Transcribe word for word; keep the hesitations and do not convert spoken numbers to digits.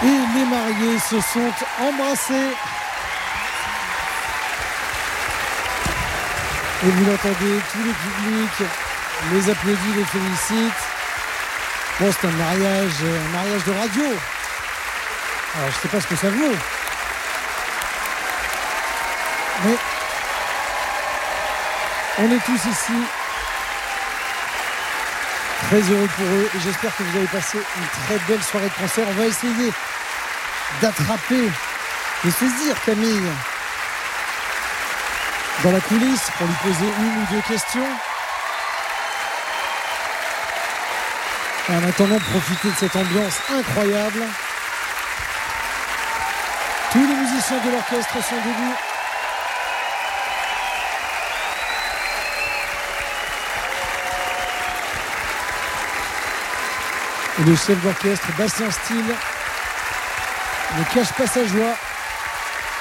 Et les mariés se sont embrassés. Et vous l'entendez, tout le public les applaudit, les félicite. Bon, c'est un mariage, un mariage de radio. Alors, je ne sais pas ce que ça vaut. Mais on est tous ici très heureux pour eux et j'espère que vous avez passé une très belle soirée de concert. On va essayer d'attraper, de saisir Camille dans la coulisse pour lui poser une ou deux questions. Et en attendant, profiter de cette ambiance incroyable. Tous les musiciens de l'orchestre sont debout. Et le chef d'orchestre, Bastien Steele, ne cache pas sa joie.